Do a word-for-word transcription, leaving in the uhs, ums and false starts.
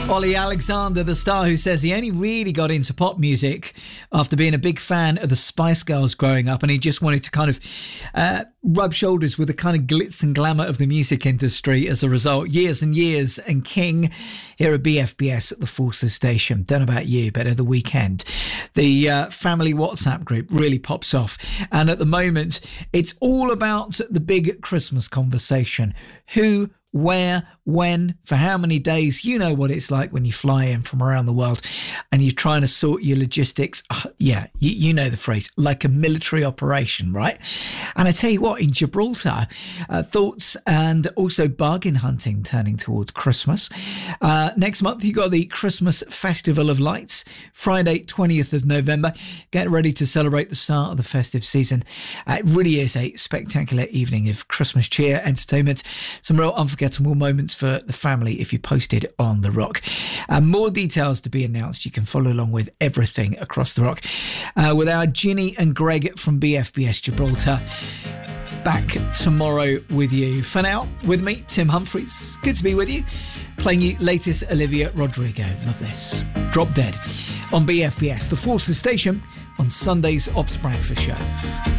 Ollie Alexander, the star who says he only really got into pop music after being a big fan of the Spice Girls growing up, and he just wanted to kind of uh, rub shoulders with the kind of glitz and glamour of the music industry as a result. Years and years and King here at B F B S at the Forces Station. Don't know about you, but at the weekend, the uh, family WhatsApp group really pops off. And at the moment, it's all about the big Christmas conversation. Who, where, when, for how many days. You know what it's like when you fly in from around the world and you're trying to sort your logistics. Uh, yeah, you, you know the phrase, like a military operation, right? And I tell you what, in Gibraltar, uh, thoughts and also bargain hunting turning towards Christmas. Uh, next month, you got the Christmas Festival of Lights, Friday, twentieth of November. Get ready to celebrate the start of the festive season. Uh, it really is a spectacular evening of Christmas cheer, entertainment, some real unforgettable moments for the family if you posted on The Rock. Uh, more details to be announced. You can follow along with everything across The Rock. Uh, with our Ginny and Greg from B F B S Gibraltar. Back tomorrow with you. For now, with me, Tim Humphries. Good to be with you. Playing you latest Olivia Rodrigo. Love this. Drop Dead on B F B S, the Forces Station, on Sunday's Ops Breakfast Show.